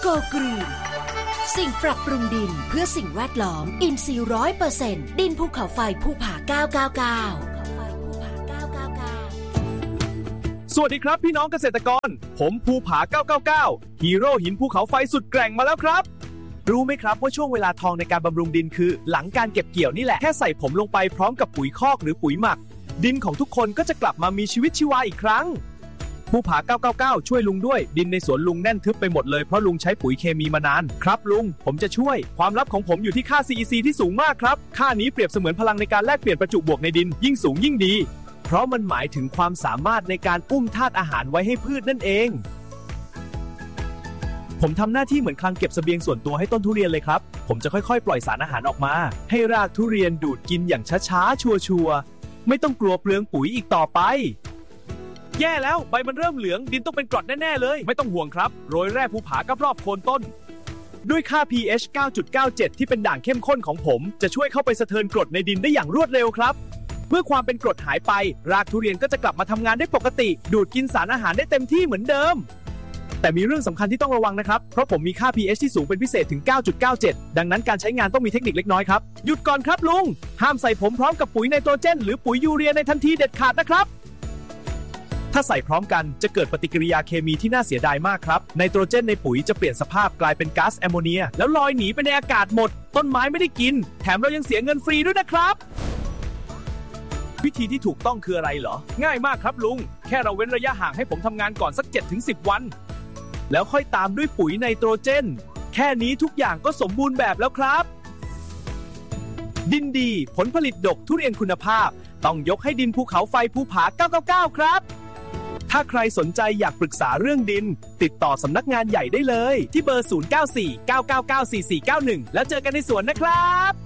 โกกรีนสิ่งปรับปรุงดินเพื่อสิ่งแวดล้อมอินทรีย์ 100% ดินภูเขาไฟภูผา 999 สวัสดีครับพี่น้องเกษตรกรผมภูผา 999 ฮีโร่หินภูเขาไฟสุดแกร่งมาแล้วครับรู้ไหมครับว่าช่วงเวลาทองในการบำรุงดินคือหลังการเก็บเกี่ยวนี่แหละแค่ใส่ผมลงไปพร้อมกับปุ๋ยคอกหรือปุ๋ยหมักดินของทุกคนก็จะกลับมามีชีวิตชีวาอีกครั้งภูผา 999 ช่วยลุงด้วยดินในสวนลุงแน่นทึบไปหมดเลยเพราะลุงใช้ปุ๋ยเคมีมานานครับลุงผมจะช่วยความลับของผมอยู่ที่ค่า CEC ที่สูงมากครับค่านี้เปรียบเสมือนพลังในการแลกเปลี่ยนประจุบวกในดินยิ่งสูงยิ่งดีเพราะมันหมายถึงความสามารถในการอุ้มธาตุอาหารไว้ให้พืชนั่นเองผมทำหน้าที่เหมือนคลังเก็บเสบียงส่วนตัวให้ต้นทุเรียนเลยครับผมจะค่อยๆปล่อยสารอาหารออกมาให้รากทุเรียนดูดกินอย่างช้าๆชัวร์ๆไม่ต้องกลัวเปลืองปุ๋ยอีกต่อไปแย่แล้วใบมันเริ่มเหลืองดินต้องเป็นกรดแน่ๆเลยไม่ต้องห่วงครับโรยแร่ภูผารอบๆโคนต้นด้วยค่า pH 9.97 ที่เป็นด่างเข้มข้นของผมจะช่วยเข้าไปสะเทินกรดในดินได้อย่างรวดเร็วครับเมื่อความเป็นกรดหายไปรากทุเรียนก็จะกลับมาทำงานได้ปกติดูดกินสารอาหารได้เต็มที่เหมือนเดิมแต่มีเรื่องสำคัญที่ต้องระวังนะครับเพราะผมมีค่า pH ที่สูงเป็นพิเศษถึง 9.97 ดังนั้นการใช้งานต้องมีเทคนิคเล็กน้อยครับหยุดก่อนครับลุงห้ามใส่ผมพร้อมกับปุ๋ยไนโตรเจนหรือปุ๋ยยูเรียในทันทีเด็ดขาดนะครับถ้าใส่พร้อมกันจะเกิดปฏิกิริยาเคมีที่น่าเสียดายมากครับไนโตรเจนในปุ๋ยจะเปลี่ยนสภาพกลายเป็นก๊าซแอมโมเนียแล้วลอยหนีไปในอากาศหมดต้นไม้ไม่ได้กินแถมเรายังเสียเงินฟรีด้วยนะครับวิธีที่ถูกต้องคืออะไรเหรอง่ายมากครับลุงแค่เราเว้นระยะห่างให้ผมทำงานก่อนสัก 7-10 วันแล้วค่อยตามด้วยปุ๋ยไนโตรเจนแค่นี้ทุกอย่างก็สมบูรณ์แบบแล้วครับดินดีผลผลิตดกทุเรียนคุณภาพต้องยกให้ดินภูเขาไฟภูผา 999 ครับถ้าใครสนใจอยากปรึกษาเรื่องดินติดต่อสำนักงานใหญ่ได้เลยที่เบอร์ 0949994491 แล้วเจอกันในสวนนะครับ